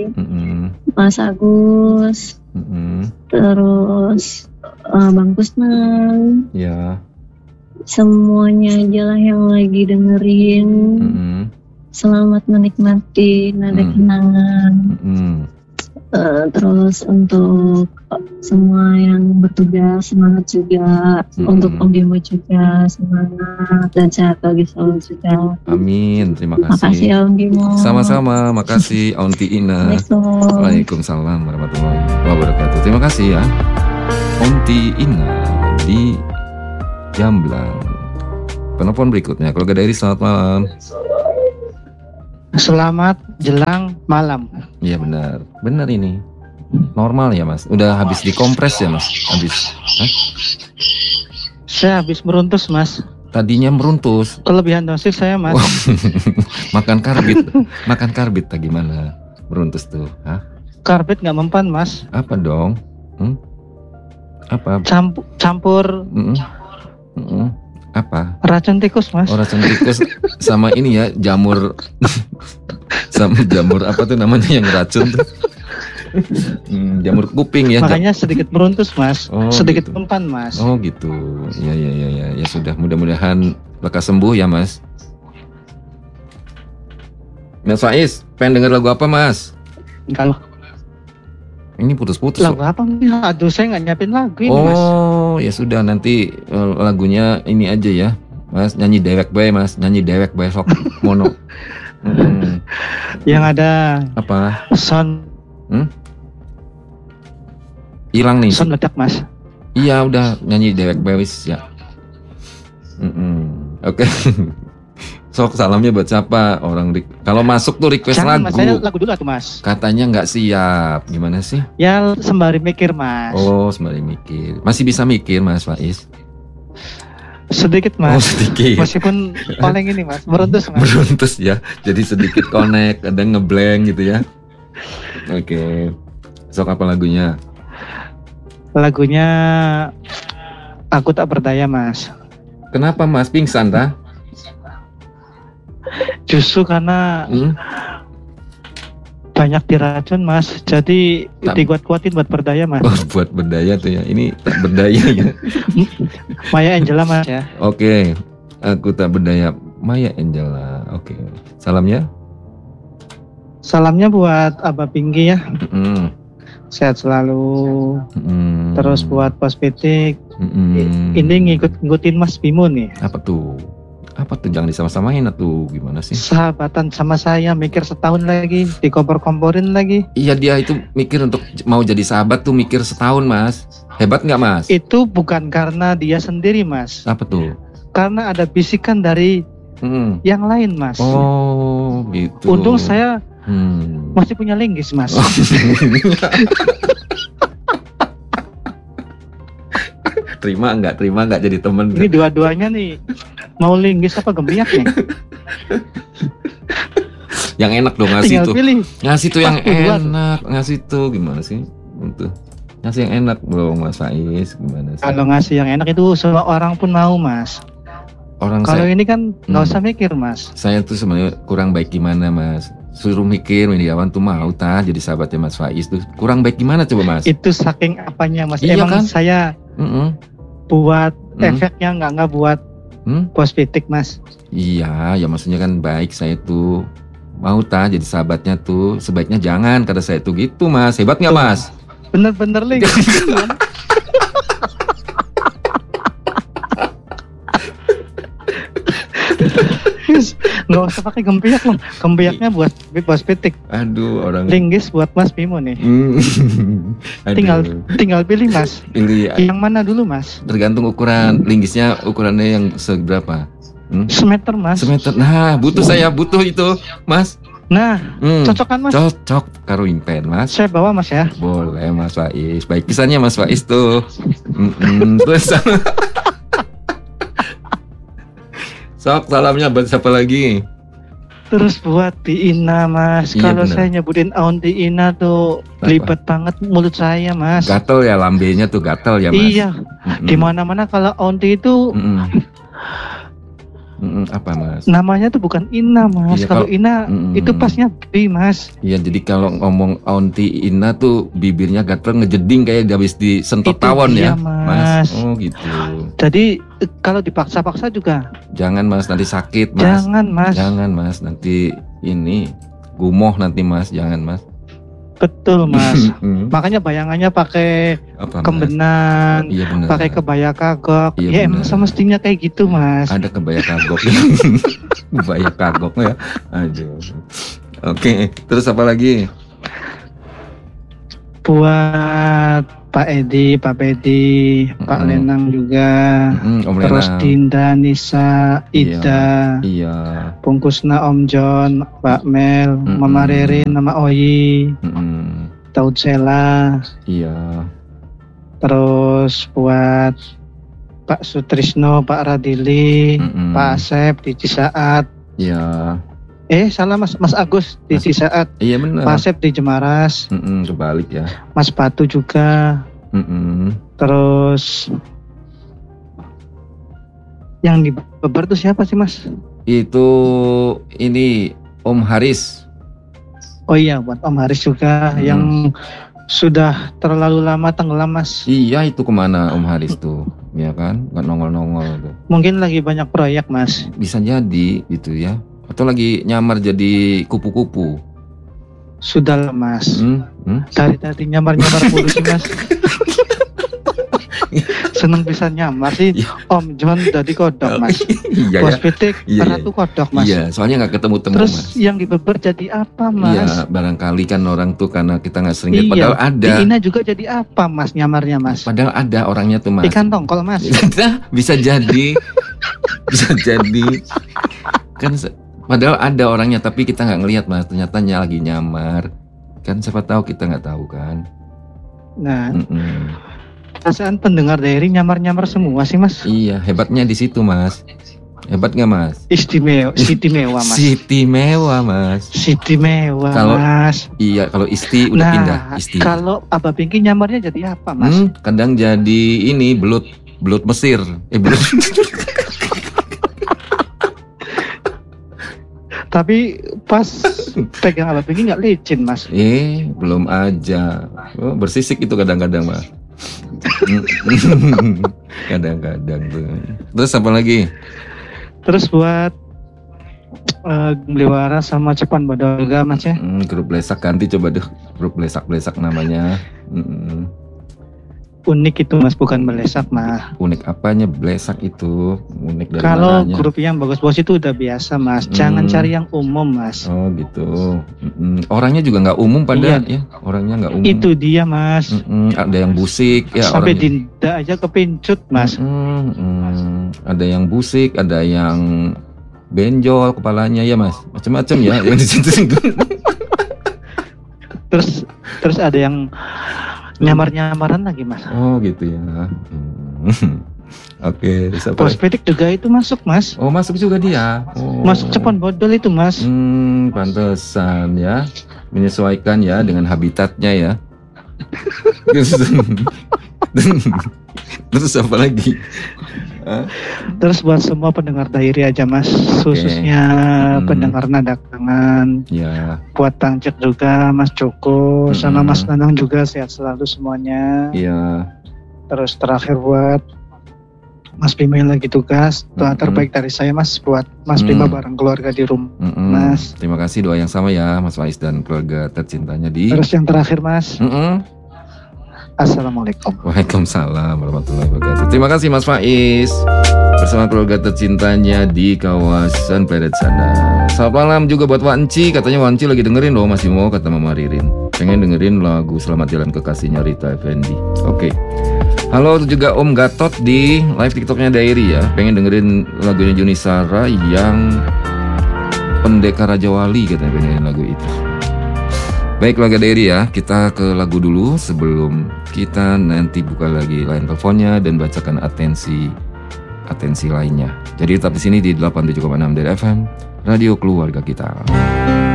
Mas Agus, terus Bang Kusnan, ya, semuanya aja lah yang lagi dengerin. Selamat menikmati nada kenangan. Terus untuk semua yang bertugas semangat juga. Untuk Om Bimo juga semangat dan sehat bagi selalu juga. Amin, terima kasih. Makasih Om Bimo. Sama-sama, makasih Aunty Ina. Waalaikumsalam warahmatullahi wabarakatuh. Terima kasih ya Aunty Ina di Jamblang. Penelpon berikutnya, kalau gak ada Iris, selamat malam. Selamat jelang malam. Iya benar ini. Normal ya Mas. Udah habis dikompres ya Mas? Habis. Hah? Saya habis meruntus Mas. Tadinya meruntus. Kelebihan dosis saya Mas. Makan karbit tak gimana? Meruntus tuh. Hah? Karbit nggak mempan Mas. Apa dong? Apa? Campur. Apa? Racun tikus Mas. Oh, racun tikus sama ini ya, jamur. Sama jamur apa tuh namanya yang racun tuh? Jamur kuping ya. Makanya sedikit meruntus Mas. Oh, sedikit gitu. mempan Mas. Oh gitu. Ya sudah, mudah-mudahan lekas sembuh ya Mas. Mas Faiz, pengen denger lagu apa Mas? Kalau ini putus-putus. Lagu apa? Aduh, saya nggak nyiapin lagu ini Mas. Oh ya sudah, nanti lagunya ini aja ya Mas, nyanyi dewek bae Mas, nyanyi dewek bae sok mono. Yang ada apa? Sound hilang nih. Sound ledak Mas. Iya udah, nyanyi dewek bae wis ya. Oke. Sok, salamnya buat siapa? Orang kalau masuk tuh request Jangan, lagu. Mas, lagu dulu tuh Mas. Katanya nggak siap, gimana sih? Ya sembari mikir Mas. Oh sembari mikir, masih bisa mikir Mas Faiz? Sedikit Mas. Oh sedikit. Meskipun paling ini Mas, meruntus Mas. Meruntus ya, jadi sedikit connect, kadang ngeblank gitu ya. Oke. Sok apa lagunya? Lagunya Aku Tak Berdaya Mas. Kenapa Mas, pingsan dah? Justru karena banyak diracun Mas, jadi dikuat-kuatin buat berdaya Mas. Oh, buat berdaya tuh ya, ini tak berdaya ya. Maya Angela Mas ya. Oke, Aku Tak Berdaya, Maya Angela. Oke, salamnya? Salamnya buat Abah Pinggi ya. Sehat selalu. Terus buat Pos Pitik. Ini ngikutin Mas Bimo nih. Apa tuh? Jangan disama-samain tuh, gimana sih? Sahabatan sama saya, mikir setahun lagi, dikompor-komporin lagi. Iya, dia itu mikir untuk mau jadi sahabat tuh mikir setahun Mas. Hebat nggak Mas? Itu bukan karena dia sendiri Mas. Apa tuh? Karena ada bisikan dari yang lain Mas. Oh gitu. Untung saya masih punya linggis Mas. Terima nggak jadi temen. Ini dua-duanya nih, mau linggis apa gembiak nih? Yang enak dong ngasih. Tinggal tuh pilih. Ngasih tuh yang enak. Ngasih tuh gimana sih? Untuk ngasih yang enak dong Mas Faiz, gimana sih? Kalau ngasih yang enak itu semua orang pun mau Mas. Kalau ini kan nggak usah mikir Mas. Saya tuh sebenarnya kurang baik gimana Mas? Suruh mikir, Mediawan tuh mau jadi sahabatnya Mas Faiz tuh kurang baik gimana coba Mas? Itu saking apanya Mas? Iya, Emang kan? Saya buat efeknya nggak buat Pos Pitik Mas. Iya, ya maksudnya kan baik, saya tuh mau jadi sahabatnya tuh, sebaiknya jangan kata saya tuh gitu Mas. Hebat nggak Mas? Bener-bener linggis. Nggak usah pakai gembiak loh. Gembiaknya buat Pos Pitik. Aduh, orang linggis buat Mas Bimo nih. Tinggal pilih Mas. Pilih yang mana dulu Mas? Tergantung ukuran linggisnya, ukurannya yang seberapa? Semeter Mas. Semeter. Nah, saya butuh itu Mas. Nah, cocok kan Mas? Cocok karo impen Mas. Saya bawa Mas ya. Boleh Mas Faiz. Baik pisannya Mas Faiz tuh. Terus sok, salamnya buat siapa lagi? Terus buat Di Ina Mas. Iya, kalau saya nyebutin Aunty Ina tuh ribet banget mulut saya Mas. Gatel ya, lambenya tuh gatel ya Mas. Iya. Di mana-mana kalau Aunty itu Apa Mas? Namanya tuh bukan Ina Mas. Iya, kalau Ina itu pasnya B Mas. Iya, jadi kalau ngomong Aunty Ina tuh bibirnya gatel ngejeding kayak habis disentot tawon ya Mas. Oh gitu. Jadi kalau dipaksa-paksa juga jangan Mas, nanti sakit Mas. Jangan Mas, nanti ini gumoh nanti Mas, jangan Mas. Betul Mas. Makanya bayangannya pakai kembenan, pakai kebaya kagok. Iya, emang semestinya kayak gitu Mas. Ada kebaya kagok. Kebaya kagok ya. Aduh. Oke, terus apa lagi? Buat Pak Edi, Pak Pedi, Pak Lenang juga, terus Lenang. Dinda, Nisa, Ida, Bungkusna Om John, Pak Mel, Mama Rerin, Mama Oyi, Taud Sela, terus buat Pak Sutrisno, Pak Radili, Pak Asep di Cisaat, salah Mas Agus di Cisaat. Iya benar. Pak Asep di Jemaras. Kebalik ya. Mas Batu juga. Terus yang di Beber tuh siapa sih Mas? Itu ini Om Haris. Oh iya, buat Om Haris juga yang sudah terlalu lama tenggelam Mas. Iya, itu kemana Om Haris tuh? Ya kan, nggak nongol-nongol tuh. Mungkin lagi banyak proyek Mas. Bisa jadi gitu ya. Atau lagi nyamar jadi kupu-kupu. Sudah lah Mas. Dari tadi nyamar-nyamar mulu sih Mas. Seneng bisa nyamar sih. Om John dari kodok Mas. Bos Pitik Ratu kodok Mas. Iya, soalnya nggak ketemu-temu Mas. Terus yang di Beber jadi apa Mas? Iya, barangkali kan orang tuh karena kita nggak sering lihat. Padahal ada. Di Ina juga jadi apa Mas nyamarnya Mas? Padahal ada orangnya tuh Mas. Ikan tongkol Mas. Bisa jadi. Bisa jadi. Kan padahal ada orangnya tapi kita nggak ngelihat Mas, ternyata lagi nyamar. Kan siapa tahu kita nggak tahu kan. Nah, perasaan pendengar daerah nyamar-nyamar semua sih Mas. Iya, hebatnya di situ Mas. Hebat nggak Mas? Istimewa Mas. Istimewa Mas. Istimewa Mas. Iya, kalau Isti udah pindah. Isti. Kalau Abah Pinky nyamarnya jadi apa Mas? Kadang jadi ini belut Mesir. Belut. Tapi pas pegang Abah Pinky nggak licin Mas. Belum aja. Bersisik itu kadang-kadang Mas. Kadang-kadang tuh. Terus apa lagi? Terus buat Beliwara sama Cepan Bodoga Mas ya. Grup Blesak ganti coba deh. Grup Blesak namanya. Unik itu Mas, bukan Blesak mah. Unik apanya Blesak itu? Unik dari kalau mananya? Grup yang bagus-bagus itu udah biasa Mas. Jangan cari yang umum Mas. Oh gitu. Orangnya juga nggak umum pada ya. Orangnya nggak umum. Itu dia Mas. Ada yang busik ya. Sampai Dinda aja kepincut Mas. Ada yang busik, ada yang benjol kepalanya ya Mas. Macam-macam ya yang di situ. Terus ada yang nyamar-nyamaran lagi Mas. Oh gitu ya. Oke. Bos Pitik juga itu masuk Mas. Oh masuk juga dia. Masuk Cepan Bodol itu Mas. Pantesan ya. Menyesuaikan ya dengan habitatnya ya. Terus apa lagi? Terus buat semua pendengar dairi aja Mas, khususnya pendengar nada kangen. Buat Tangcek juga Mas Joko sama Mas Nanang juga sehat selalu semuanya. Terus terakhir buat Mas Bima yang lagi tugas, doa terbaik dari saya Mas buat Mas Bima bareng keluarga di rumah Mas. Terima kasih, doa yang sama ya Mas Faiz dan keluarga tercintanya di. Terus yang terakhir Mas. Assalamualaikum. Waalaikumsalam warahmatullahi wabarakatuh. Terima kasih Mas Faiz bersama keluarga tercintanya di kawasan Pleret sana. Selamat malam juga buat Wanci. Katanya Wanci lagi dengerin loh Mas Bimo, kata Mama Ririn. Pengen dengerin lagu Selamat Jalan Kekasihnya Rita Effendi. Oke. Halo juga Om Gatot di live TikToknya Dairi ya. Pengen dengerin lagunya Juni Sara yang Pendekar Raja Wali, katanya pengen dengerin lagu itu. Baik keluarga Dairi ya, kita ke lagu dulu sebelum kita nanti buka lagi line teleponnya dan bacakan atensi lainnya. Jadi tetap di sini di 87,6 dari FM Radio Keluarga Kita.